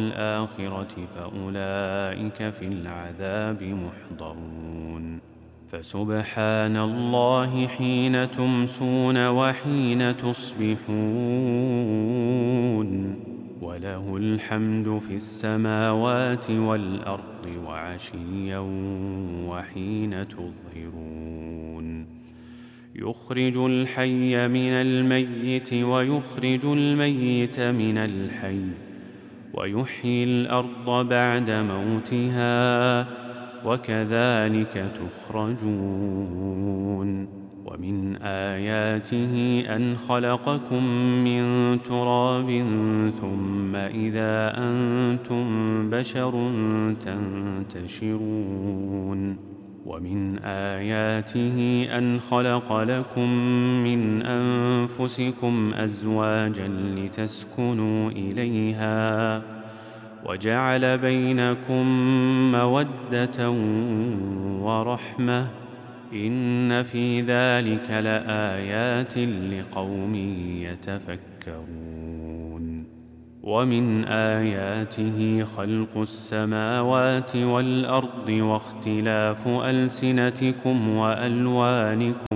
الآخرة فأولئك في العذاب محضرون. فسبحان الله حين تمسون وحين تصبحون، وله الحمد في السماوات والأرض وعشيا وحين تظهرون. يخرج الحي من الميت ويخرج الميت من الحي، ويحيي الأرض بعد موتها، وكذلك تخرجون. ومن آياته أن خلقكم من تراب ثم إذا أنتم بشر تنتشرون. ومن آياته أن خلق لكم من أنفسكم أزواجا لتسكنوا إليها، وجعل بينكم مودة ورحمة، إن في ذلك لآيات لقوم يتفكرون. ومن آياته خلق السماوات والأرض واختلاف ألسنتكم وألوانكم